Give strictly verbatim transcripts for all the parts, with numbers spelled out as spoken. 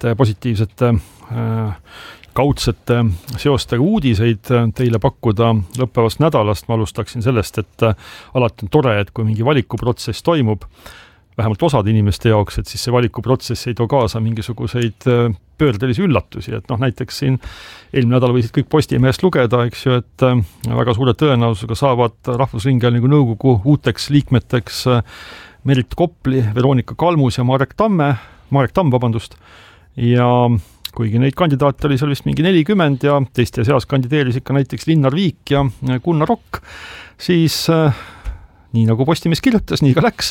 ägedate ja positiivsete kaudsete seostega uudiseid teile pakkuda lõppevast nädalast. Ma alustaksin sellest, et alati on tore, et kui mingi valikuprotsess toimub, vähemalt osad inimeste jaoks, et siis see valikuprotsess ei too kaasa mingisuguseid pöördelisi üllatusi, et noh, näiteks siin eelmine nädal võisid kõik Postimehest lugeda, eks ju, et väga suure tõenäosusega saavad Rahvusringhäälingu nõukogu uuteks liikmeteks Merit Kopli, Veronika Kalmus ja Marek Tamme, Marek Tamm, vabandust, ja kuigi neid kandidaate oli seal vist mingi nelikümmend ja teiste seas kandideeris ikka näiteks Linnar Viik ja Gunnar Rokk, siis nii nagu Postimees kirjutas, nii ka läks.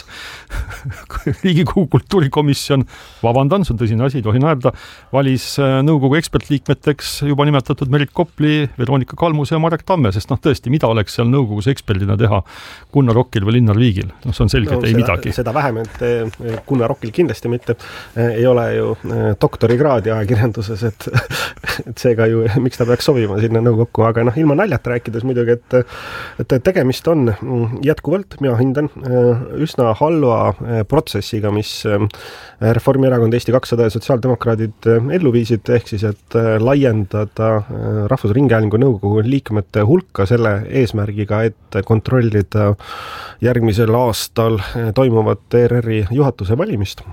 Riigikogu kultuurikomisjon, vabandan, see on tõsine asi, tohi naerda, valis nõukogu ekspertliikmeteks juba nimetatud Merit Kopli, Veronika Kalmuse ja Marek Tamme, sest noh tõesti, mida oleks seal nõukogus eksperdina teha Gunnar Rokkil või Linnar Viigil? No see on selge, no, et ei seda, midagi. Seda vähem, et Gunnar Rokkil kindlasti mitte ei ole ju doktorikraadi ajakirjanduses, et, et seega ju, miks ta peaks sobima sinna nõukokku, aga noh, ilma naljat rääkides muidugi, et, et tegemist on jätkuvalt mina hindan üsna halva protsessiga, mis Reformierakond, Eesti kakssada ja sotsiaaldemokraadid ellu viisid, ehk siis, et laiendada Rahvusringhäälingu nõukogu liikmete hulka selle eesmärgiga, et kontrollida järgmisel aastal toimuvat E R R-i juhatuse valimist.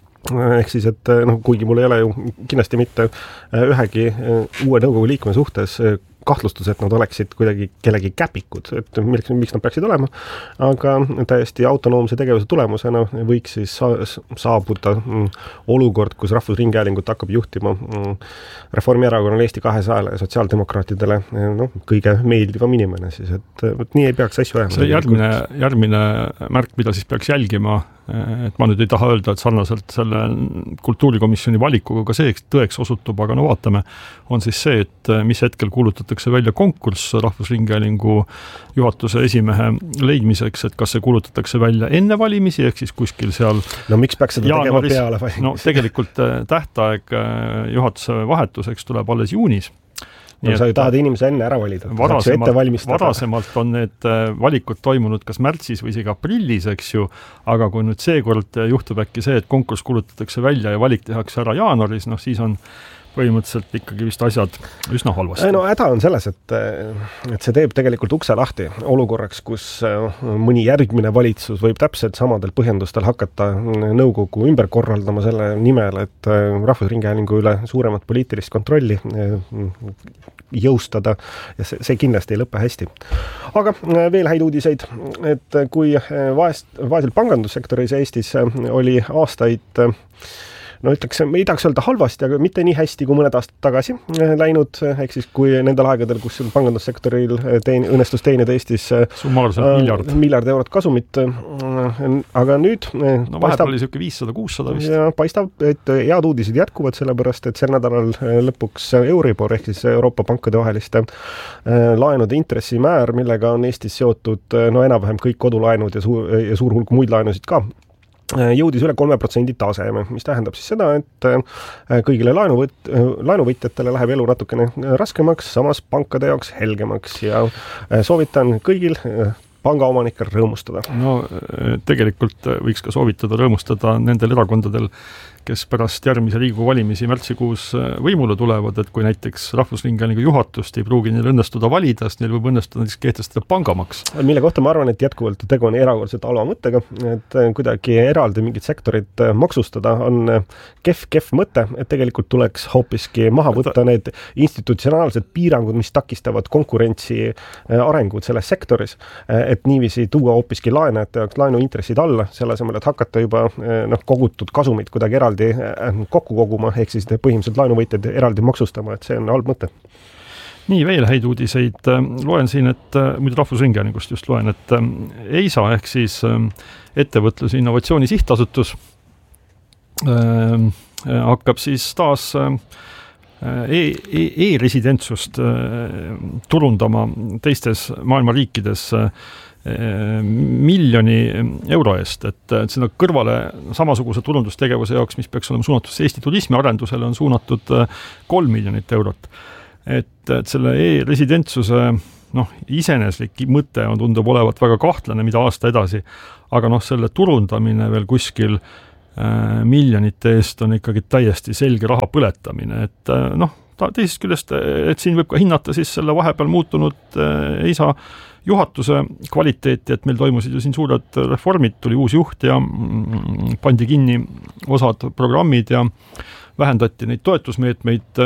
Ehk siis, et noh, kuigi mul ei ole ju kindlasti mitte ühegi uue nõukogu liikme suhtes kahtlustus, et nad oleksid kuidagi kellegi käpikud, et miks, miks nad peaksid olema, aga täiesti autonoomse tegevuse tulemusena võiks siis saabuda olukord, kus Rahvusringhäälingut hakkab juhtima Reformierakonnale, Eesti kahesajale ja sotsiaaldemokraatidele noh, kõige meeldivam inimene siis, et, et nii ei peaks asju ajama. See järgmine, järgmine märk, mida siis peaks jälgima, et ma nüüd ei taha öelda, et sarnaselt selle kultuurikomisjoni valikuga ka see tõeks osutub, aga no vaatame, on siis see, et mis hetkel kuulutatakse välja konkurss Rahvusringhäälingu juhatuse esimehe leidmiseks, et kas see kuulutatakse välja enne valimisi, ehk siis kuskil seal no miks peaks seda tegema peale valimisi? No tegelikult tähtaeg juhatuse vahetuseks tuleb alles juunis. No, sa ju tahad inimese enne ära valida. Varasemalt, varasemalt on need valikud toimunud kas märtsis või isegi aprillis, eks ju, aga kui nüüd seekord juhtub äkki see, et konkurss kuulutatakse välja ja valik tehakse ära jaanuaris, noh siis on põhimõtteliselt ikkagi vist asjad üsna halvasti. No häda on selles, et, et see teeb tegelikult ukse lahti olukorraks, kus mõni järgmine valitsus võib täpselt samadel põhjendustel hakata nõukogu ümber korraldama selle nimel, et Rahvusringhäälingu üle suuremat poliitilist kontrolli jõustada ja see, see kindlasti ei lõppe hästi. Aga veel häid uudiseid, et kui vaest, vaesel pangandussektoris Eestis oli aastaid no ütleks, me ei tahaks öelda halvasti, aga mitte nii hästi kui mõned aastad tagasi läinud, ehk siis kui nendel aegadel, kus pangandussektoril teen, õnnestus teenida Eestis summaarselt miljard. miljard eurot kasumit, aga nüüd no vahepeal oli siuke viissada kuussada vist. Ja paistab, et head uudised jätkuvad, sellepärast, et sel nädalal lõpuks Euribor, ehk siis Euroopa pankade vaheliste laenude intressimäär, millega on Eestis seotud no enam-vähem kõik kodulaenud ja suur, ja suur hulk muid laenusid ka, jõudis üle kolme protsendi taseme, mis tähendab siis seda, et kõigile laenuvõt, laenuvõtjatele läheb elu natukene raskemaks, samas pankade jaoks helgemaks ja soovitan kõigil pangaomanikel rõõmustada. No tegelikult võiks ka soovitada rõõmustada nendel erakondadel, kes pärast järgmise Riigikogu valimisi märtsikuus võimule tulevad, et kui näiteks Rahvusringhäälingu juhatust ei pruugi neil õnnestuda valida, siis neil võib õnnestuda näiteks kehtestada pangamaks. Mille kohta ma arvan, et jätkuvalt tegu on erakordselt halva mõttega, et kuidagi eraldi mingit sektorit maksustada on kehv, kehv mõte, et tegelikult tuleks hoopiski maha võtta need institutsionaalsed piirangud, mis takistavad konkurentsi arengut selles sektoris, et niiviisi tuua hoopiski laenajate jaoks laenuintressid alla, selle asemel, et hakata juba noh, kogutud kasumit kuidagi eraldi kokku koguma, ehk siis põhimõtteliselt laenuvõitjad eraldi maksustama, et see on halb mõte. Nii, veel häid uudiseid. Loen siin, et muidu Rahvusringhäälingust just loen, et E I S A ehk siis ettevõtluse innovatsiooni sihtasutus hakkab siis taas e-residentsust turundama teistes maailma riikides miljoni euro eest, et sinna kõrvale samasuguse turundustegevuse jaoks, mis peaks olema suunatud Eesti turismi arendusele, on suunatud kolm miljonit eurot. Et, et selle e-residentsuse noh, iseeneslik mõte on tundub olevat väga kahtlane, mida aasta edasi, aga noh, selle turundamine veel kuskil miljonite eest on ikkagi täiesti selge raha põletamine, et noh, teisest küljest, et siin võib ka hinnata siis selle vahepeal muutunud E I S A juhatuse kvaliteeti, et meil toimusid ju siin suured reformid, tuli uus juht ja pandi kinni osad programmid ja vähendati neid toetusmeetmeid,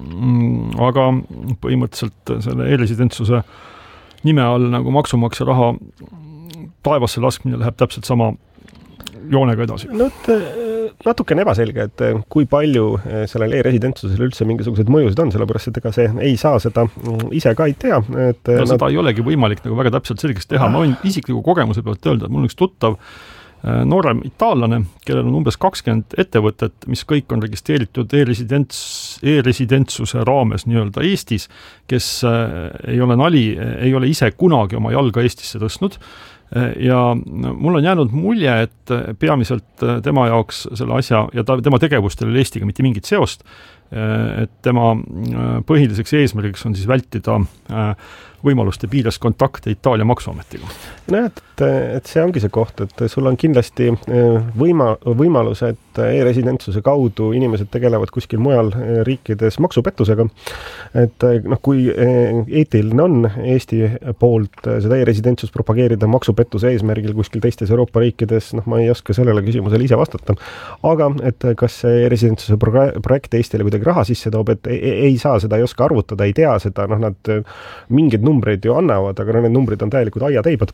aga põhimõtteliselt selle e-residentsuse nime all nagu maksumaksja raha taevasse laskmine läheb täpselt sama joonega edasi. No, natukene ebaselge, et kui palju sellel e-residentsusel üldse mingisugused mõjused on, sellepärast, et ega see ei saa seda ise ka ei tea. Et no, nad... seda ei olegi võimalik nagu väga täpselt selgeks teha. Ma võin isikliku kogemuse pealt öelda, et mul on üks tuttav noorem itaallane, kellel on umbes kakskümmend ettevõtet, mis kõik on registreeritud e-residents, e-residentsuse raames nii-öelda Eestis, kes ei ole nali, ei ole ise kunagi oma jalga Eestisse tõstnud. Ja mul on jäänud mulje, et peamiselt tema jaoks selle asja ja ta, tema tegevustel oli Eestiga mitte mingit seost, et tema põhiliseks eesmärgiks on siis vältida võimaluste piires kontakte Itaalia maksuametiga. No, et, et see ongi see koht, et sul on kindlasti võima, võimalus, et e-residentsuse kaudu inimesed tegelevad kuskil mujal riikides maksupettusega. Et noh, kui eetiline on Eesti poolt seda e-residentsust propageerida maksupettuse eesmärgil kuskil teistes Euroopa riikides, noh, ma ei oska sellele küsimusele ise vastata. Aga et kas see e-residentsuse projekt Eestile kuidagi raha sisse toob, et ei, ei saa seda, ei oska arvutada, ei tea seda, noh, nad mingid numbreid ju annavad, aga need numbrid on täielikult aiateibad.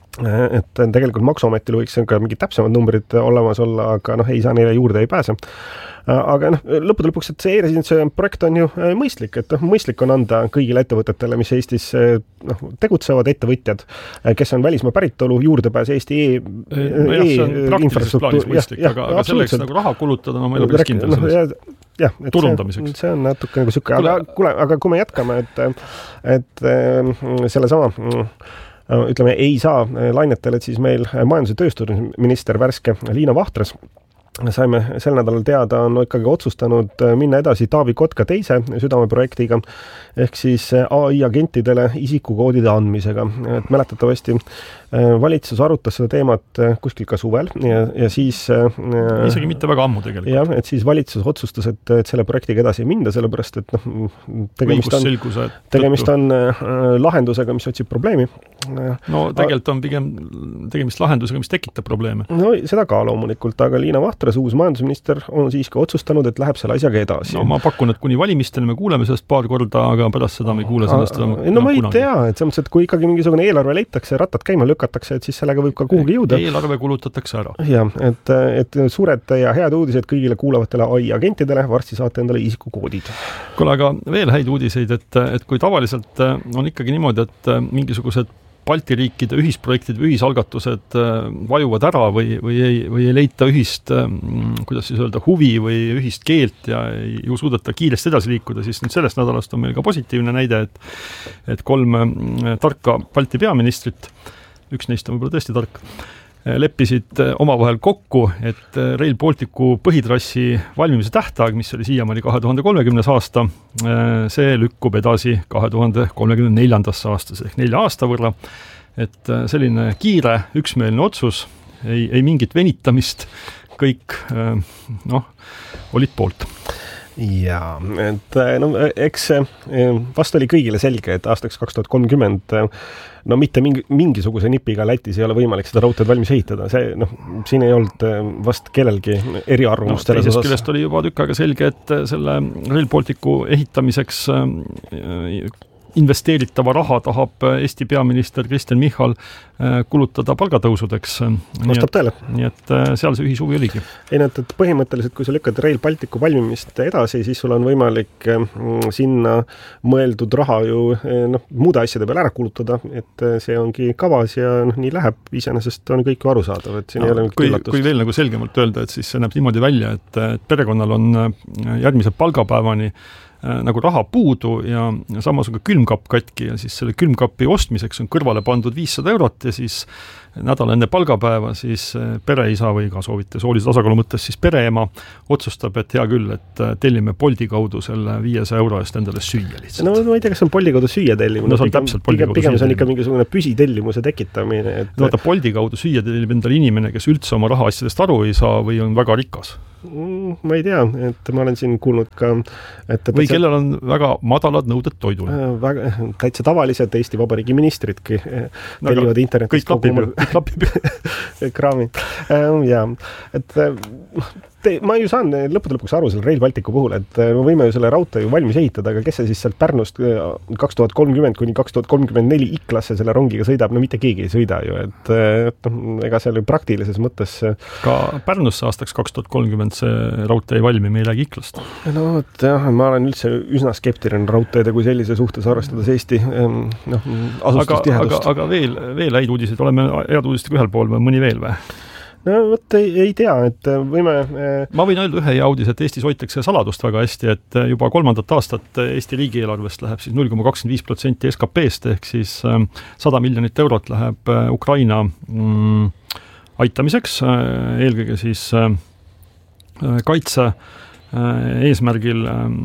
Et tegelikult maksuametil võiks ka mingid täpsemad numbrid olemas olla, aga noh, ei saa neile juurde, ei pääse. Aga noh, lõppude lõpuks, et see e-residentsuse projekt on ju mõistlik, et noh, mõistlik on anda kõigile ettevõtetele, mis Eestis noh, tegutsevad ettevõtjad, kes on välismaa päritolu, juurdepääs Eesti e- no jah, see on praktilises plaanis mõistlik, ja, aga, aga selleks nagu raha kulutada, no ma ei ole päris kindel selles no, jah, et turundamiseks. See, see on natuke nagu sükke, aga, kule, aga kui me jätkame, et, et selle sama ütleme, ei saa lainetele, et siis meil majandus- ja tööstusminister värske Liina Vahtras saime sel nädalal teada, on ikkagi otsustanud minna edasi Taavi Kotka teise südameprojektiga, ehk siis A I agentidele isikukoodide andmisega. Et mäletatavasti valitsus arutas seda teemat kuskil ka suvel ja, ja siis... Isegi mitte väga ammu tegelikult. Jah, et siis valitsus otsustas, et, et selle projektiga edasi ei minda, sellepärast, et noh, tegemist on, tegemist on lahendusega, mis otsib probleemi. No tegelikult on pigem tegemist lahendusega, mis tekitab probleeme. No seda ka loomulikult, aga Liina Vahtras, uus majandusminister, on siiski otsustanud, et läheb selle asjaga edasi. No ma pakun, et kuni valimistele me kuuleme sellest paar korda, aga pärast seda me ei kuule sellest enam no ma ei kunagi. Tea, et selles mõttes, et kui ikkagi mingisugune eelarve leitakse, ratad käima lükatakse, et siis sellega võib ka kuhugi jõuda. Eelarve kulutatakse ära. Jah, et, et suured ja head uudised kõigile kuulavatele A I agentidele, varsti saate endale isikukoodid. Kuule, aga veel häid uudiseid, et, et kui tavaliselt on ikkagi niimoodi, et mingisugused Balti riikide ühisprojektid või ühisalgatused vajuvad ära või, või, ei, või ei leita ühist, kuidas siis öelda, huvi või ühist keelt ja ei ju suudeta kiiresti edasi liikuda, siis nüüd sellest nädalast on meil ka positiivne näide, et, et kolm tarka Balti peaministrit, üks neist on võib-olla tõesti tark, leppisid omavahel kokku, et Rail Balticu põhitrassi valmimise tähtaeg, mis oli siiamaani kahe tuhande kolmekümnes aasta, see lükkub edasi kahe tuhande kolmekümne neljandasse aastas ehk nelja aasta võrra. Et selline kiire, üksmeelne otsus, ei, ei mingit venitamist, kõik noh, olid poolt. Jaa, et no, eks vast oli kõigile selge, et aastaks kaks tuhat kolmkümmend no mitte mingi, mingisuguse nipiga Lätis ei ole võimalik seda raudteed valmis ehitada. See, noh, siin ei olnud vast kellelgi eriarvumust no, selles osas. Teisest oli juba tükk aega selge, et selle Rail Balticu ehitamiseks investeeritava raha tahab Eesti peaminister Kristen Michal kulutada palgatõusudeks. Vastab tõele. Nii et seal see ühishuvi oligi. Ei, et, et põhimõtteliselt, kui sa lükkad Rail Balticu valmimist edasi, siis sul on võimalik sinna mõeldud raha ju noh, muude asjade peale ära kulutada, et see ongi kavas ja noh, nii läheb. Iseenesest on kõik aru saadav, et siin no, ei ole mingit kui, üllatust. Kui veel nagu selgemalt öelda, et siis see näeb niimoodi välja, et, et perekonnal on järgmise palgapäevani nagu raha puudu ja samas on ka külmkapp katki ja siis selle külmkapi ostmiseks on kõrvale pandud viissada eurot ja siis nädal enne palgapäeva, siis pereisa või ka soovite soolise tasakaalu mõttes siis pereema otsustab, et hea küll, et tellime Bolti kaudu selle viiesaja euro eest endale süüa lihtsalt. No ma ei tea, kas on Bolti kaudu süüa tellimine. No see on täpselt Bolti kaudu pigem see on ikka mingisugune püsitellimuse tekitamine. Et... No vaata, Bolti kaudu süüa tellib endale inimene, kes üldse oma rahaasjadest aru ei saa või on väga rikas. Ma ei tea, et ma olen siin kuulnud ka et, või kellel on väga madalad nõuded toidule. Väga, täitsa tavalised Eesti Vabariigi ministridki tellivad no, internetis kõik klapib ju, kõik klapib kraami. Ja, et te, ma ju saan lõppude lõpuks aru selle Rail Balticu puhul, et me võime ju selle raudtee ju valmis ehitada, aga kes see siis sealt Pärnust kaks tuhat kolmkümmend kuni kaks tuhat kolmkümmend neli Iklasse selle rongiga sõidab, no mitte keegi ei sõida ju, et, et ega seal ju praktilises mõttes ka Pärnusse aastaks kaks tuhat kolmkümmend see raudtee ei valmi, me ei räägi Iklast. No et jah, ma olen üldse üsna skeptiline raudteede kui sellise suhtes arvestades Eesti noh, asustustihedust. Aga, aga, aga veel, veel häid uudiseid, oleme head uudistega ühel pool või mõni veel või? No võt ei, ei tea, et võime... Ma võin öelda ühe hea uudis, et Eestis hoitakse saladust väga hästi, et juba kolmandat aastat Eesti riigieelarvest läheb siis null koma kakskümmend viis protsenti S K P-st ehk siis sada miljonit eurot läheb Ukraina mm, aitamiseks, eelkõige siis kaitse eesmärgil,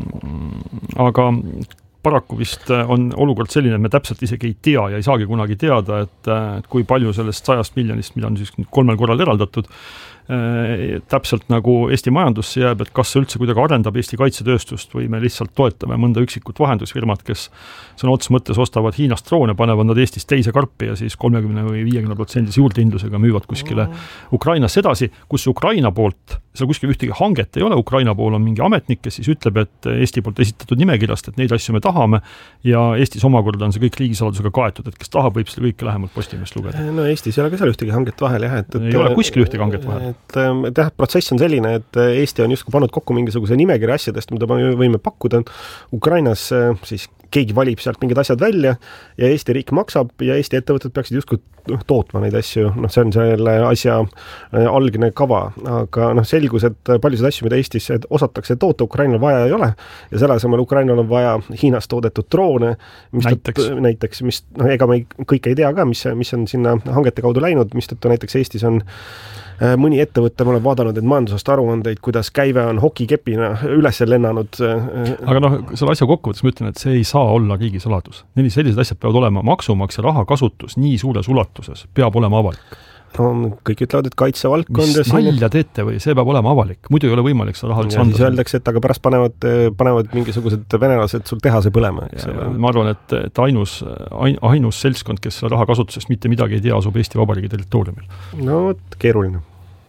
aga paraku vist on olukord selline, et me täpselt isegi ei tea ja ei saagi kunagi teada, et, et kui palju sellest sajast miljonist, mida on siis kolmel korral eraldatud, täpselt nagu Eesti majandusse jääb, et kas see üldse kuidagi arendab Eesti kaitsetööstust või me lihtsalt toetame mõnda üksikut vahendusfirmat, kes sõna otsa mõttes ostavad Hiinast droone, panevad nad Eestis teise karpi ja siis kolmekümne või viiekümne protsendise juurdehindlusega müüvad kuskile Ukrainasse edasi, kus Ukraina poolt, seal kuskil ühtegi hanget ei ole, Ukraina pool on mingi ametnik, kes siis ütleb, et Eesti poolt esitatud nimekirjast, et neid asju me tahame ja Eestis omakorda on see kõik riigisaladusega kaetud, et kes tahab, võib selle kõike lähemalt Postimehest lugeda. No Eestis ei ole ka seal ühtegi hanget vahel, jah. Et, et, ei ole kuskil ühtegi hanget vahel. Et, et jah, protsess on selline, et Eesti on justkui pannud kokku mingisuguse nimekirja asjadest, mida me võime pakkuda. Ukrainas siis keegi valib sealt mingid asjad välja ja Eesti riik maksab ja Eesti ettevõtted peaksid justkui tootma neid asju. Noh, see on selle asja algne kava, aga noh, selgus, et paljusid asju, mida Eestis osatakse toota, Ukrainal vaja ei ole ja selle asemel Ukrainal on vaja Hiinas toodetud droone, mis näiteks, tõt, näiteks mis, noh, ega me kõik ei tea ka, mis, mis on sinna hangete kaudu läinud, mis tõttu näiteks Eestis on mõni ettevõtte, ma olen vaadanud need majandusast aruandeid, kuidas käive on hokikepina üles lennanud. Aga noh, selle asja kokkuvõttes ma ütlen, et see ei saa olla riigisaladus. Nii sellised asjad peavad olema maksumaksja raha kasutus nii suures ulatuses, peab olema avalik. No, kõik ütlevad, et kaitsevaldkond... Mis nalja teete või? See peab olema avalik. Muidu ei ole võimalik seda raha üldse anda. Siis öeldakse, et aga pärast panevad, panevad mingisugused venelased sul tehase põlema. Eks ja, ma arvan, et, et ainus, ainus seltskond, kes selle raha kasutusest mitte midagi ei tea, asub Eesti Vabariigi territooriumil. No, keeruline.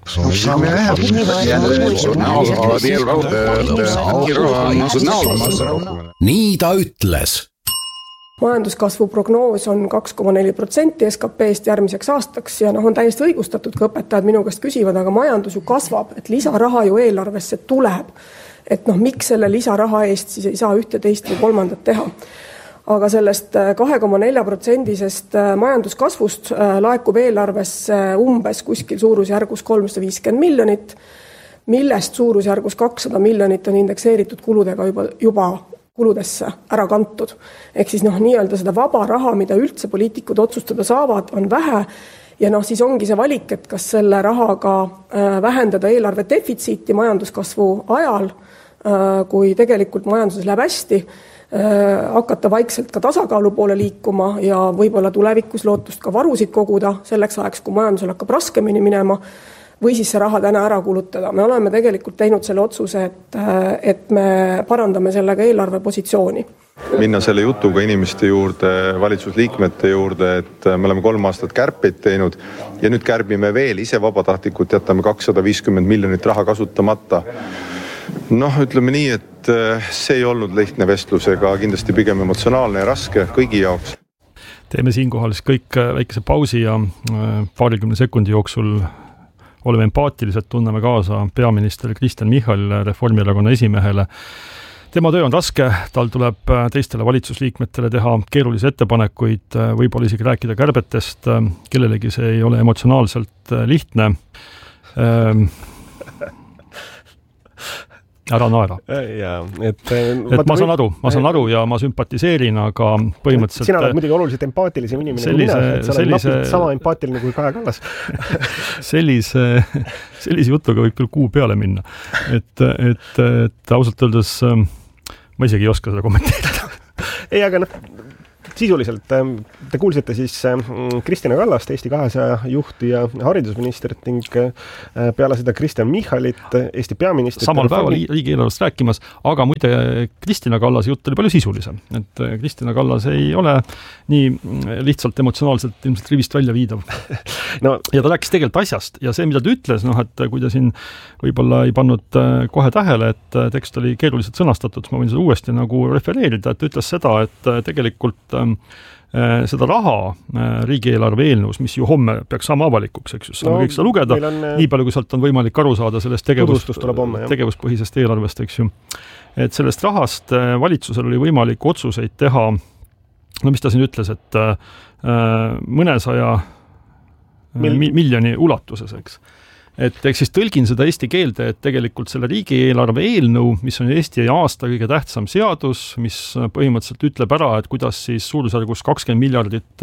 Nii ta ütles. Majanduskasvu prognoos on kaks koma neli protsenti S K P-st järgmiseks aastaks ja noh, on täiesti õigustatud, kui õpetajad minu käest küsivad, aga majandus ju kasvab, et lisaraha ju eelarvesse tuleb. Et noh, miks selle lisaraha eest siis ei saa ühte, teist või kolmandat teha. Aga sellest kahe koma neli protsendisest majanduskasvust laekub eelarvesse umbes kuskil suurusjärgus kolmsada viiskümmend miljonit, millest suurusjärgus kakssada miljonit on indekseeritud kuludega juba, juba kuludesse ära kantud. Ehk siis noh, nii-öelda seda vaba raha, mida üldse poliitikud otsustada saavad, on vähe ja noh, siis ongi see valik, et kas selle rahaga vähendada eelarve defitsiiti majanduskasvu ajal, kui tegelikult majanduses läheb hästi, hakata vaikselt ka tasakaalu poole liikuma ja võib-olla tulevikus lootust ka varusid koguda selleks ajaks, kui majandusel hakkab raskemini minema, või siis see raha täna ära kulutada. Me oleme tegelikult teinud selle otsuse, et, et me parandame sellega eelarve positsiooni. Minna selle jutuga inimeste juurde, valitsusliikmete juurde, et me oleme kolm aastat kärpeid teinud ja nüüd kärbime veel, ise vabatahtlikult jätame kakssada viiskümmend miljonit raha kasutamata. Noh, ütleme nii, et see ei olnud lihtne vestlusega, kindlasti pigem emotsionaalne ja raske kõigi jaoks. Teeme siinkohal siis kõik väikese pausi ja paarikümne sekundi jooksul oleme empaatilised, tunneme kaasa peaminister Kristen Michal, Reformierakonna esimehele. Tema töö on raske, tal tuleb teistele valitsusliikmetele teha keerulisi ettepanekuid, võib-olla isegi rääkida kärbetest, kellelegi see ei ole emotsionaalselt lihtne. ära naera. Ja, et, et ma saan aru, ma saan aru ja ma sümpatiseerin, aga põhimõtteliselt sina oled muidugi oluliselt empaatilisem inimene sellise, kui mina, et sa oled sellise, napid sama empaatiline kui Kaja Kallas. sellise, sellise jutuga võib küll kuu peale minna. Et, et, et ausalt öeldes ma isegi ei oska seda kommenteerida. Ei, aga noh, sisuliselt te kuulsite siis Kristina Kallast, Eesti kahesaja juhti ja haridusministrit ning peale seda Kristen Michalit, Eesti peaministrit. Samal päeval riigieelarvest rääkimas, aga muide Kristina Kallase jutt oli palju sisulisem. Et Kristina Kallas ei ole nii lihtsalt emotsionaalselt ilmselt rivist välja viidav. No, ja ta rääkis tegelikult asjast ja see, mida ta ütles, noh, et kui ta siin võib-olla ei pannud kohe tähele, et tekst oli keeruliselt sõnastatud, ma võin seda uuesti nagu refereerida, et ta ütles seda, et tegelikult seda raha riigieelarve eelnõus, mis ju homme peaks saama avalikuks, eks just, saame no, kõik seda lugeda, on, nii palju, kui sealt on võimalik aru saada sellest tegevus, homme, tegevuspõhisest eelarvest, eks ju. Et sellest rahast valitsusel oli võimalik otsuseid teha, no mis ta siin ütles, et mõnesaja Mil... miljoni ulatuses, eks. Et eks siis tõlgin seda eesti keelde, et tegelikult selle riigieelarve eelnõu, mis on Eesti aasta kõige tähtsam seadus, mis põhimõtteliselt ütleb ära, et kuidas siis suurusjärgus kakskümmend miljardit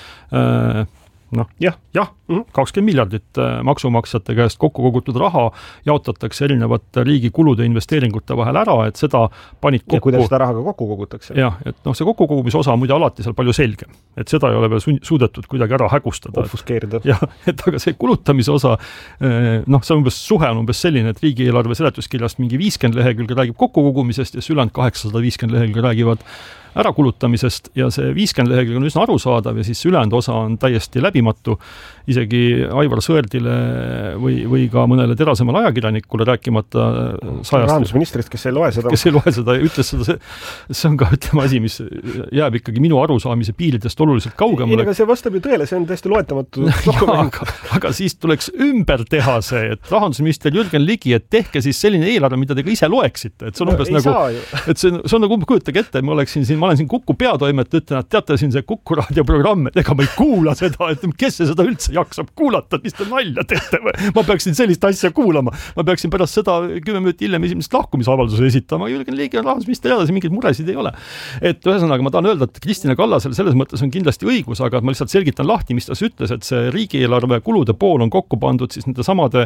äh, noh, jah, jah, kakskümmend miljardit maksumaksjate käest kokku kogutud raha jaotatakse erinevate riigi kulude investeeringute vahel ära, et seda panid kokku. Ja kuidas seda raha ka kokku kogutakse? Jah, et noh, see kokkukogumise osa on muide alati seal palju selgem. Et seda ei ole veel suudetud kuidagi ära hägustada. Ofuskeerida. Jah, et aga see kulutamise osa, noh, see on umbes suhe on umbes selline, et riigieelarve seletuskirjast mingi viiskümmend lehekülge räägib kokkukogumisest ja ülejäänud kaheksasada viiskümmend lehekülge räägivad ära kulutamisest ja see viiskümmend lehekülge on üsna arusaadav ja siis ülejäänud osa on täiesti läbimatu. Isegi Aivar Sõerdile või, või ka mõnele terasemale ajakirjanikule rääkimata sajast. Rahandusministrist, kes ei loe seda. Kes ei loe seda ja ütles seda, see, see on ka ütlema asi, mis jääb ikkagi minu arusaamise piiridest oluliselt kaugemale. Ei, aga see vastab ju tõele, see on täiesti loetamatu. Ja, aga, aga siis tuleks ümber teha see, et rahandusminister Jürgen Ligi, et tehke siis selline eelarve, mida te ka ise loeksite. Et see on no, umbes nagu, et see, see on nagu kujutage ette, ma oleksin siin, ma olen siin Kuku peatoimet, ütlen, et teate siin see Kuku raadioprogramm, et ega ma ei kuula seda, et kes see seda üldse jaksab kuulata, mis te nalja teete või? Ma peaksin sellist asja kuulama. Ma peaksin pärast seda kümme minutit hiljem esimest lahkumisavalduse esitama. Jürgen Ligi on rahandusminister ja edasi mingeid muresid ei ole. Et ühesõnaga ma tahan öelda, et Kristina Kallasel selles mõttes on kindlasti õigus, aga ma lihtsalt selgitan lahti, mis ta ütles, et see riigieelarve kulude pool on kokku pandud siis nende samade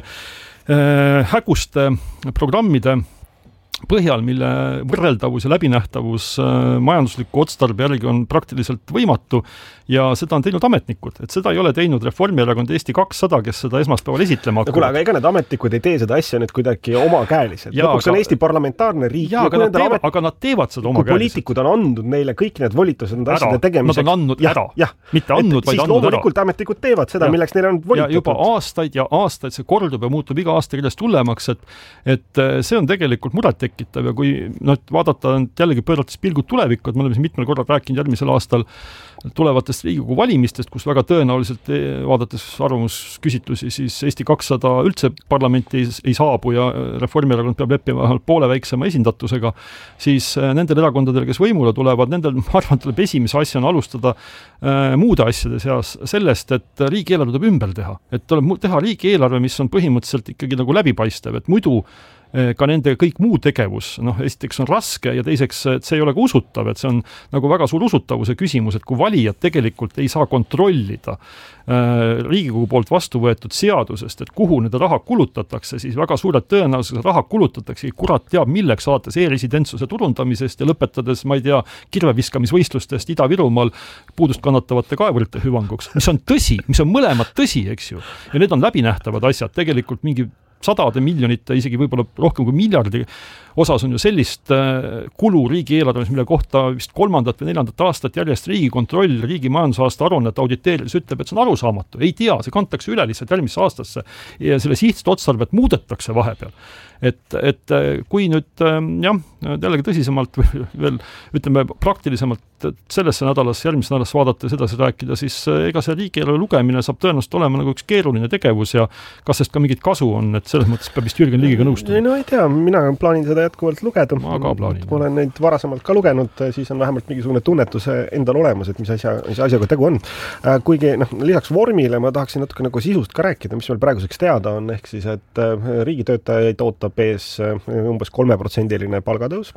äh, häguste programmide põhjal, mille võrreldavus ja läbinähtavus majandusliku otstarbe järgi on praktiliselt võimatu ja seda on teinud ametnikud, et seda ei ole teinud Reformierakond Eesti kakssada, kes seda esmaspäeval esitlema hakkavad. No kuule, aga ega need ametnikud ei tee seda asja nüüd kuidagi omakäeliselt. Lõpuks on Eesti parlamentaarne riik. Jaa, aga, nad teevad, amet... aga nad teevad seda omakäeliselt. Kui poliitikud on andnud neile kõik need volitused nende asjade tegemiseks. Nad on andnud ja, ära. Ja, mitte andnud, et, vaid andnud ära. Siis loomulikult ametnikud teevad seda, ja. Milleks neile on volitatud. Ja juba aastaid ja aastaid see kordub ja muutub iga aasta kirjast hullemaks, et, et see on tegelikult muret tekitav ja kui no, vaadata jällegi pöörates pilgud tulevikku, et me oleme siin mitmel korral rääkinud järgmisel aastal tulevatest Riigikogu valimistest, kus väga tõenäoliselt vaadates arvamusküsitlusi, siis Eesti kakssada üldse parlamenti ei saabu ja Reformierakond peab leppima vähemalt poole väiksema esindatusega, siis nendel erakondadel, kes võimule tulevad, nendel, ma arvan, tuleb esimese asjana alustada äh, muude asjade seas sellest, et riigieelarve tuleb ümber teha. Et tuleb teha riigieelarve, mis on põhimõtteliselt ikkagi nagu läbipaistev, et muidu ka nende kõik muu tegevus, noh, esiteks on raske ja teiseks, et see ei ole ka usutav, et see on nagu väga suur usutavuse küsimus, et kui valijad tegelikult ei saa kontrollida äh, Riigikogu poolt vastu võetud seadusest, et kuhu nende raha kulutatakse, siis väga suured tõenäosused raha kulutatakse, kurat teab milleks, alates e-residentsuse turundamisest ja lõpetades, ma ei tea, kirveviskamisvõistlustest Ida-Virumaal puudust kannatavate kaevurite hüvanguks, mis on tõsi, mis on mõlemad tõsi, eks ju, ja need on läbinähtavad asjad, tegelikult mingi sadade miljonite, isegi võib-olla rohkem kui miljardi osas on ju sellist kulu riigieelarves, mille kohta vist kolmandat või neljandat aastat järjest Riigikontroll riigi majandusaasta aruannet auditeerides ütleb, et see on arusaamatu. Ei tea, see kantakse üle lihtsalt järgmisse aastasse ja selle sihtst otstarvet muudetakse vahepeal. Et, et kui nüüd jah, jällegi tõsisemalt veel ütleme praktilisemalt sellesse nädalas, järgmise nädalas vaadata ja sedasi rääkida, siis ega see riigieelarve lugemine saab tõenäoliselt olema nagu üks keeruline tegevus ja kas sest ka mingit kasu on, et selles mõttes peab vist Jürgen Ligiga nõustuma. No ei tea, mina plaanin seda jätkuvalt lugeda. Ma ka plaanin. Ma olen neid varasemalt ka lugenud, siis on vähemalt mingisugune tunnetus endal olemas, et mis asja, mis asjaga tegu on. Kuigi noh, lisaks vormile ma tahaksin natuke nagu sisust ka rääkida, mis meil praeguseks teada on, ehk siis, et riigitöötajaid ootab ootab ees umbes kolmeprotsendiline palgatõus,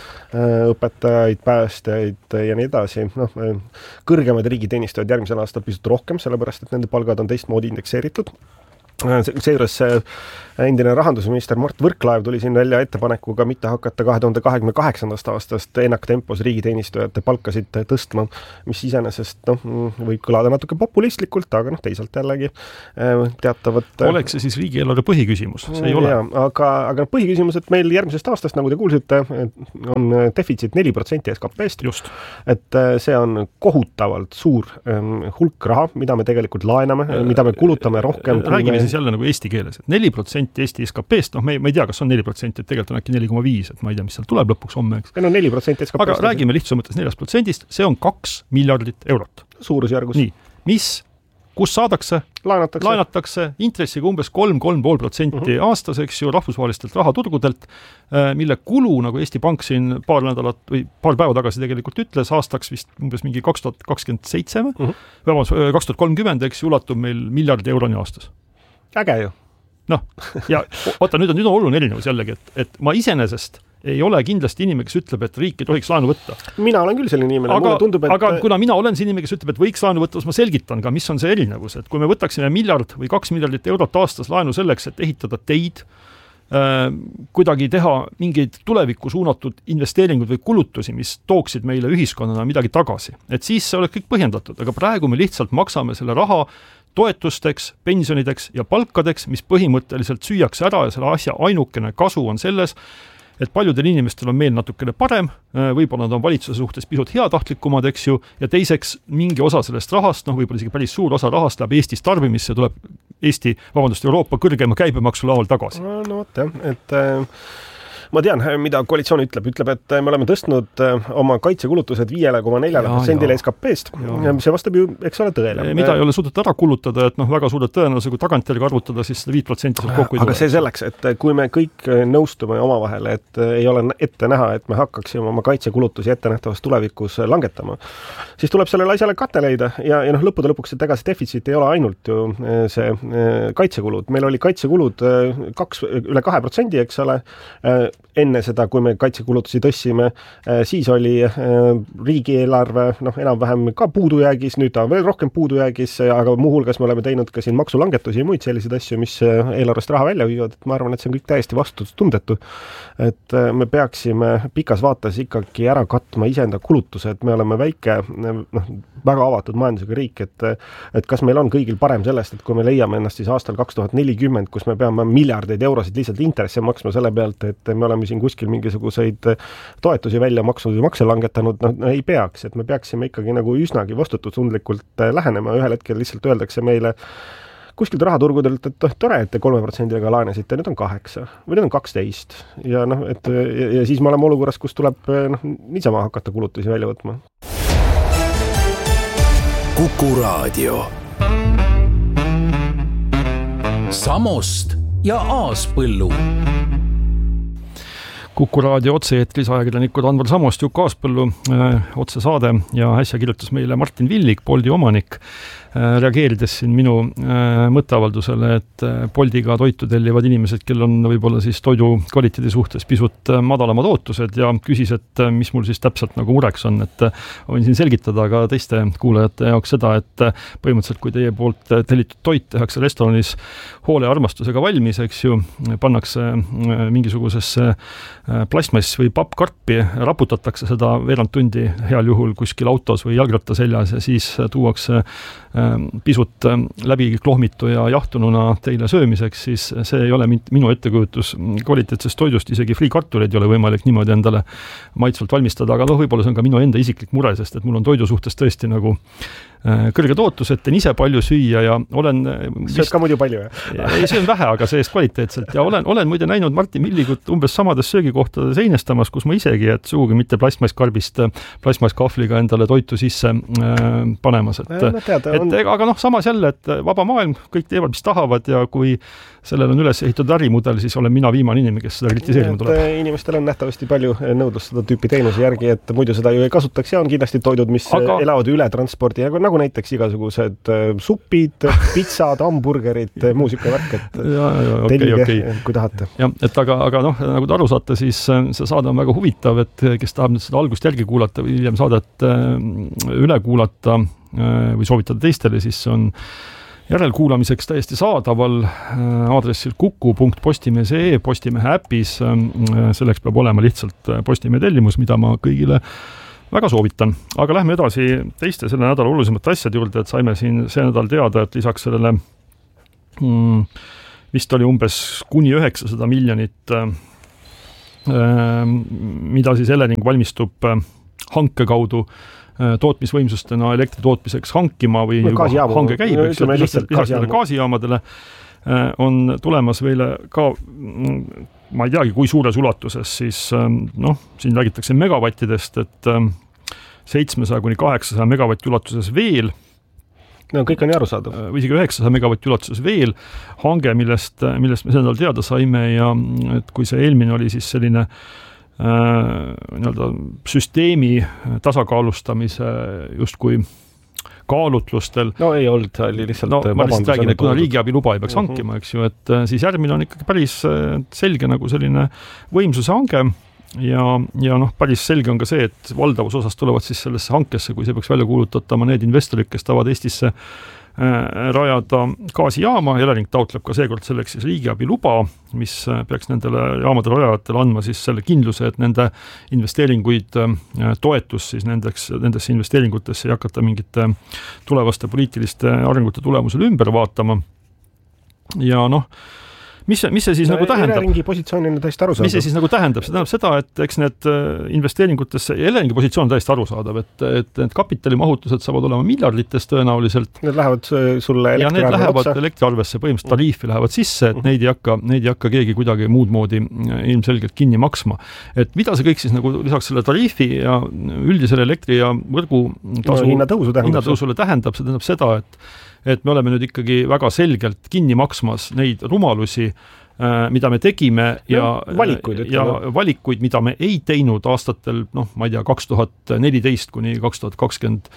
õpetajaid, päästjaid ja nii edasi. Noh, kõrgemad riigiteenistujad järgmisel aastal pisut rohkem, sellepärast et nende palgad on teistmoodi indekseeritud. Seejuures endine rahandusminister Mart Võrklaev tuli siin välja ettepanekuga mitte hakata kahe tuhande kahekümne kaheksandast aastast ennaktempos riigiteenistujate palkasid tõstma, mis iseenesest noh, võib kõlada natuke populistlikult, aga noh, teisalt jällegi teatavat... Oleks see siis riigieelarve põhiküsimus? See ei ole. Ja, aga, aga põhiküsimus, et meil järgmisest aastast, nagu te kuulsite, on defitsiit neli protsenti S K P-st. Just. Et see on kohutavalt suur hulk raha, mida me tegelikult laename, mida me kulutame rohkem. Räägime siis jälle nagu eesti keeles, et neli protsenti Eesti S K P-st, noh, me, me ei tea, kas on neli protsenti, et tegelikult on äkki neli koma viis, et ma ei tea, mis seal tuleb lõpuks homme, eks. Meil on neli protsenti S K P-st. Aga räägime lihtsalt mõttes neljast protsendist, see on kaks miljardit eurot. Suurusjärgus. Nii, mis, kus saadakse? Laenatakse. Laenatakse intressiga umbes kolm, kolm pool protsenti uh-huh. aastas, eks ju, rahvusvahelistelt rahaturgudelt, mille kulu, nagu Eesti Pank siin paar nädalat või paar päeva tagasi tegelikult ütles, aastaks vist umbes mingi kaks tuhat kakskümmend seitse uh-huh. või kaks tuhat kolmkümmend, eks, ulatub meil miljardi euroni aastas. Äge ju. Noh, ja oota, nüüd on, nüüd on oluline erinevus jällegi, et, et ma iseenesest ei ole kindlasti inimene, kes ütleb, et riik ei tohiks laenu võtta. Mina olen küll selline inimene. Aga, tundub, et... aga kuna mina olen see inimene, kes ütleb, et võiks laenu võtta, siis ma selgitan ka, mis on see erinevus. Et kui me võtaksime miljard või kaks miljardit eurot aastas laenu selleks, et ehitada teid, äh, kuidagi teha mingeid tulevikku suunatud investeeringuid või kulutusi, mis tooksid meile ühiskonnana midagi tagasi. Et siis see oleks kõik põhjendatud, aga praegu me lihtsalt maksame selle raha toetusteks, pensionideks ja palkadeks, mis põhimõtteliselt süüakse ära ja selle asja ainukene kasu on selles, et paljudel inimestel on meel natukene parem, võib-olla nad on valitsuse suhtes pisut heatahtlikumad, eks ju, ja teiseks mingi osa sellest rahast, noh võib-olla isegi päris suur osa rahast läheb Eestis tarbimisse, tuleb Eesti, vabandust, Euroopa kõrgema käibemaksu laval tagasi. No, no vot jah, et... Äh... Ma tean, mida koalitsioon ütleb. Ütleb, et me oleme tõstnud oma kaitsekulutused viis koma neli protsenti S K P-st. See vastab ju, eks ole, tõele. Mida ei ole suudetud ära kulutada, et noh, väga suured tõenäosus, kui tagantjärgi arvutada, siis viis protsenti sealt kokku ei Aga tule. see selleks, et kui me kõik nõustume omavahel, et ei ole ette näha, et me hakkaksime oma kaitsekulutusi ettenähtavas tulevikus langetama, siis tuleb sellele asjale kate leida ja, ja noh, lõppude lõpuks, et ega see defitsiit ei ole ainult ju see kaitsekulud. Meil oli kaitsekulud kaks, üle kahe protsendi, eks ole, enne seda, kui me kaitsekulutusi tõssime, siis oli riigieelarve noh, enam-vähem ka puudujäägis, nüüd ta on veel rohkem puudujäägis, aga muuhulgas me oleme teinud ka siin maksulangetusi ja muid selliseid asju, mis eelarvest raha välja viivad, et ma arvan, et see on kõik täiesti vastutustundetu. Et me peaksime pikas vaates ikkagi ära katma iseenda kulutused, me oleme väike, noh, väga avatud majandusega riik, et, et kas meil on kõigil parem sellest, et kui me leiame ennast siis aastal kaks tuhat nelikümmend, kus me peame miljardeid eurosid lihtsalt intresse maksma selle pealt, et me oleme siin kuskil mingisuguseid toetusi välja maksnud ja makse langetanud, noh ei peaks, et me peaksime ikkagi nagu üsnagi vastutustundlikult lähenema, ühel hetkel lihtsalt öeldakse meile kuskilt rahaturgudelt, et tore, et te kolme protsendiga laenesite, nüüd on kaheksa või nüüd on kaksteist ja noh, et ja, ja siis me oleme olukorras, kus tuleb noh, niisama hakata kulutusi välja võtma. Kuku Raadio. Samost ja Aaspõllu. Kuku Raadio otse-eetris ajakirjanikud Andvar Samost, Juk Aaspõllu äh, otsesaade ja äsja kirjutas meile Martin Villig, Bolti omanik, äh, reageerides siin minu äh, mõtteavaldusele, et äh, Boltiga toitu tellivad inimesed, kel on võib-olla siis toidu kvaliteedi suhtes pisut äh, madalamad ootused ja küsis, et äh, mis mul siis täpselt nagu mureks on, et äh, võin siin selgitada ka teiste kuulajate jaoks seda, et äh, põhimõtteliselt kui teie poolt äh, tellitud toit tehakse restoranis hoole ja armastusega valmis, eks ju, pannakse äh, mingisugusesse plastmass või pappkarpi, raputatakse seda veerand tundi heal juhul kuskil autos või jalgratta seljas ja siis tuuakse pisut läbi klohmitu ja jahtununa teile söömiseks, siis see ei ole minu ettekujutus kvaliteetsest toidust, isegi friikartuleid ei ole võimalik niimoodi endale maitsvalt valmistada, aga noh, võib-olla see on ka minu enda isiklik mure, sest et mul on toidu suhtes tõesti nagu kõrged ootused, teen ise palju süüa ja olen... See on ka muidu palju, jah? Ei, see on vähe, aga see eest kvaliteetselt ja olen, olen muide näinud Martin Villigut umbes samades söögi kohtade seinestamas, kus ma isegi, et suugi mitte plastmasskarbist plastmasskahvliga endale toitu sisse äh, panemas. Et, no, teada, et, on... aga noh, samas jälle, et vaba maailm, kõik teevad, mis tahavad ja kui sellel on üles ehitatud ärimudel, siis olen mina viimane inimene, kes seda kritiseerima tuleb. Inimestel on nähtavasti palju nõudlust seda tüüpi teenuse järgi, et muidu seda ju ei kasutaks ja on kindlasti toidud, mis aga... elavad üle transpordi, nagu näiteks igasugused supid, pitsad, hamburgerid, muusika värk, et ja, ja, okay, tellige, okay. kui tahate. Ja, et aga, aga noh, nagu te aru saate, siis see saade on väga huvitav, et kes tahab nüüd seda algust järgi kuulata või hiljem saadet üle kuulata või soovitada teistele, siis on järelkuulamiseks täiesti saadaval aadressil kuku punkt postimees punkt ee Postimehe äpis. Selleks peab olema lihtsalt Postimehe tellimus, mida ma kõigile väga soovitan. Aga lähme edasi teiste selle nädala olulisemate asjade juurde, et saime siin see nädal teada, et lisaks sellele mm, vist oli umbes kuni üheksasada miljonit, mida siis Elering valmistub hanke kaudu tootmisvõimsustena elektri tootmiseks hankima või no, juba hange käib, eks ju, lihtsalt lisaks gaasijaamadele on tulemas veile ka, ma ei teagi, kui suures ulatuses, siis noh, siin räägitakse megavattidest, et seitsmesaja kuni kaheksasaja megavatti ulatuses veel, no kõik on ju arusaadav. Või isegi üheksasaja megavatti ulatuses veel hange, millest, millest me sellel teada saime ja et kui see eelmine oli siis selline Äh, nii-öelda süsteemi tasakaalustamise justkui kaalutlustel. No ei olnud, see oli lihtsalt no, ma lihtsalt räägin, et kuna riigiabi luba ei peaks uh-huh. hankima, eks ju, et siis järgmine on ikkagi päris selge nagu selline võimsuse hange ja, ja noh, päris selge on ka see, et valdavus osas tulevad siis sellesse hankesse, kui see peaks välja kuulutatama need investorid, kes tavad Eestisse rajada gaasijaama, Elering taotleb ka seekord selleks siis riigiabi luba, mis peaks nendele jaamade rajajatele andma siis selle kindluse, et nende investeeringuid, toetus siis nendeks, nendesse investeeringutesse ei hakata mingite tulevaste poliitiliste arengute tulemusel ümber vaatama. Ja noh, mis see, mis see siis no, nagu tähendab? Eleringi positsioon on täiesti arusaadav. Mis see siis nagu tähendab? See tähendab seda, et eks need investeeringutesse, Eleringi positsioon on täiesti arusaadav, et, et need kapitalimahutused saavad olema miljardites tõenäoliselt. Need lähevad sulle elektriarve otsa. Ja need lähevad otsa. Elektriarvesse, põhimõtteliselt tariifi lähevad sisse, et neid ei hakka, neid ei hakka keegi kuidagi muud moodi ilmselgelt kinni maksma. Et mida see kõik siis nagu lisaks selle tariifi ja üldisele elektri ja võrgu tasu no, hinnatõusu tähendab, hinnatõusule tähendab, see tähendab seda, et et me oleme nüüd ikkagi väga selgelt kinni maksmas neid rumalusi, mida me tegime ja, no, valikuid, ja valikuid, mida me ei teinud aastatel, noh, ma ei tea, kaks tuhat neliteist kuni kaks tuhat kakskümmend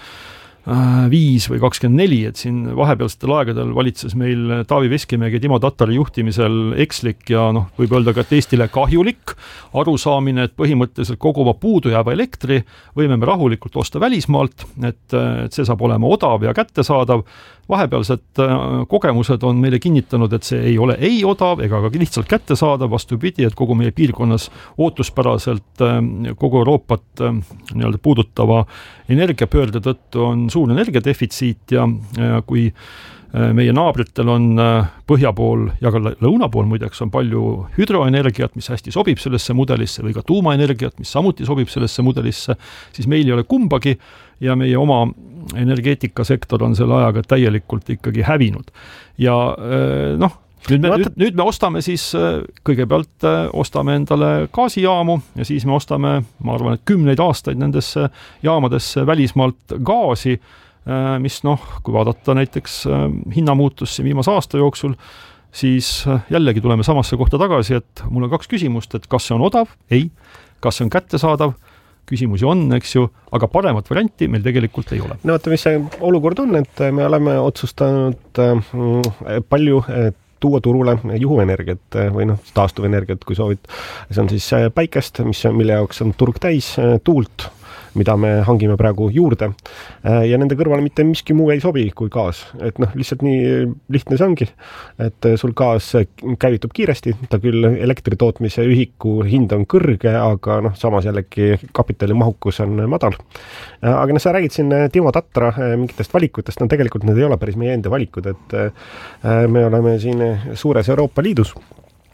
viis või kakskümmend neli, et siin vahepealsetel aegadel valitses meil Taavi Veskimägi ja Timo Tatari juhtimisel ekslik ja noh, võib öelda ka, et Eestile kahjulik arusaamine, et põhimõtteliselt kogu oma puudujääva elektri võime me rahulikult osta välismaalt, et, et see saab olema odav ja kättesaadav. Vahepealsed kogemused on meile kinnitanud, et see ei ole ei odav ega ka lihtsalt kättesaadav, vastupidi, et kogu meie piirkonnas ootuspäraselt kogu Euroopat nii-öelda puudutava energiapöörde tõttu on suur energiadefitsiit ja, ja kui meie naabritel on põhja pool ja ka lõuna pool muideks on palju hüdroenergiat, mis hästi sobib sellesse mudelisse või ka tuumaenergiat, mis samuti sobib sellesse mudelisse, siis meil ei ole kumbagi ja meie oma energeetikasektor on selle ajaga täielikult ikkagi hävinud. Ja noh, nüüd me, nüüd, nüüd me ostame siis, kõigepealt ostame endale gaasijaamu ja siis me ostame, ma arvan, et kümneid aastaid nendesse jaamadesse välismaalt gaasi, mis noh, kui vaadata näiteks hinnamuutusse viimase aasta jooksul, siis jällegi tuleme samasse kohta tagasi, et mul on kaks küsimust, et kas see on odav? Ei. Kas see on kättesaadav? Küsimusi on, eks ju, aga paremat varianti meil tegelikult ei ole. No vaata, mis see olukord on, et me oleme otsustanud palju tuua turule juhuenergiat või noh, taastuvenergiat, kui soovid. See on siis päikest, mis, mille jaoks on turg täis, tuult, mida me hangime praegu juurde ja nende kõrvale mitte miski muu ei sobi kui gaas. Et noh, lihtsalt nii lihtne see ongi, et sul gaas käivitub kiiresti, ta küll elektritootmise ühiku hind on kõrge, aga noh, samas jällegi kapitalimahukus on madal. Aga noh, sa räägid siin Timo Tatra mingitest valikutest, no tegelikult need ei ole päris meie enda valikud, et me oleme siin suures Euroopa Liidus